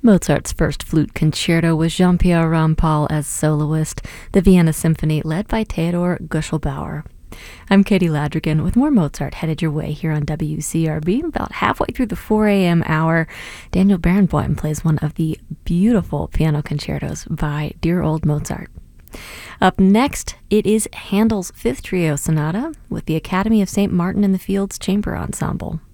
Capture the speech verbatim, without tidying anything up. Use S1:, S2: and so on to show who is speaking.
S1: Mozart's first flute concerto was Jean-Pierre Rampal as soloist, the Vienna Symphony led by Theodor Guschelbauer. I'm Katie Ladrigan with more Mozart headed your way here on W C R B. About halfway through the four a.m. hour, Daniel Barenboim plays one of the beautiful piano concertos by dear old Mozart. Up next, it is Handel's Fifth Trio Sonata with the Academy of Saint Martin in the Fields Chamber Ensemble.